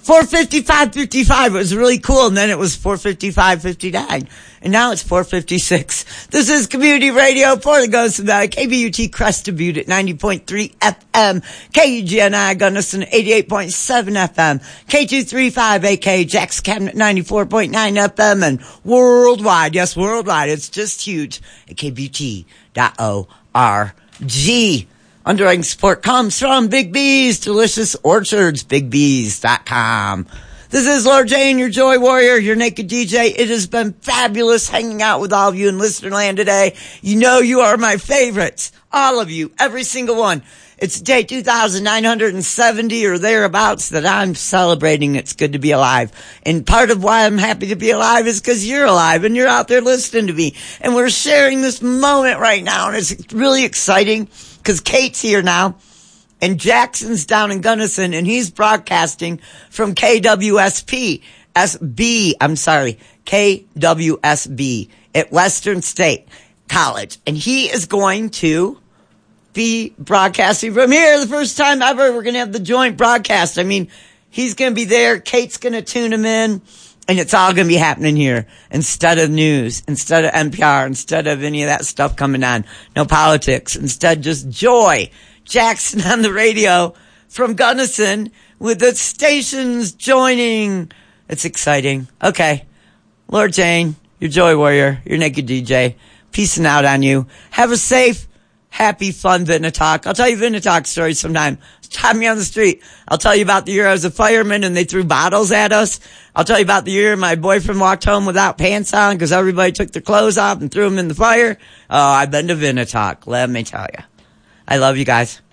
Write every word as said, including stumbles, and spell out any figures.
four fifty-five fifty-five. It was really cool. And then it was four fifty-five fifty-nine. And now it's four fifty-six. This is Community Radio for the Ghost Valley. K B U T Crested Butte at ninety point three F M. K U G N I Gunnison eighty-eight point seven F M. K two thirty-five A K Jack's Cabinet ninety-four point nine F M. And worldwide, yes, worldwide. It's just huge at K B U T dot org. Underwriting support comes from Big B's Delicious Orchards, big bees dot com. This is Lord Jane, your Joy Warrior, your Naked D J. It has been fabulous hanging out with all of you in listener land today. You know you are my favorites. All of you, every single one. It's day two thousand nine hundred seventy or thereabouts that I'm celebrating. It's good to be alive. And part of why I'm happy to be alive is because you're alive and you're out there listening to me. And we're sharing this moment right now. And it's really exciting because Kate's here now. And Jackson's down in Gunnison, and he's broadcasting from K W S P, S B, I'm sorry, K W S B at Western State College. And he is going to be broadcasting from here the first time ever. We're going to have the joint broadcast. I mean, he's going to be there. Kate's going to tune him in, and it's all going to be happening here instead of news, instead of N P R, instead of any of that stuff coming on. No politics. Instead, just joy. Jackson on the radio from Gunnison with the stations joining. It's exciting. Okay. Lord Jane, your Joy Warrior, your Naked D J, peacing out on you. Have a safe, happy, fun Vinnatalk. I'll tell you Vinnatalk stories sometime. Stop me on the street. I'll tell you about the year I was a fireman and they threw bottles at us. I'll tell you about the year my boyfriend walked home without pants on because everybody took their clothes off and threw them in the fire. Oh, I've been to Vinnatalk. Let me tell you. I love you guys.